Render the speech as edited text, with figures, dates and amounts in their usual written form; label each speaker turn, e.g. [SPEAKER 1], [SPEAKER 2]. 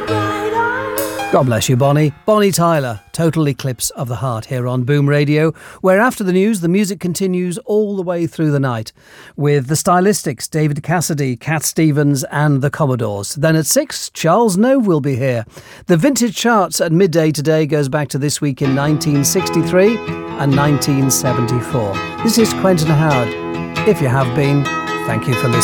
[SPEAKER 1] God bless you, Bonnie. Bonnie Tyler, Total Eclipse of the Heart here on Boom Radio, where after the news, the music continues all the way through the night with the Stylistics, David Cassidy, Cat Stevens and the Commodores. Then at 6, Charles Nove will be here. The Vintage Charts at midday today goes back to this week in 1963 and 1974. This is Quentin Howard. If you have been, thank you for listening.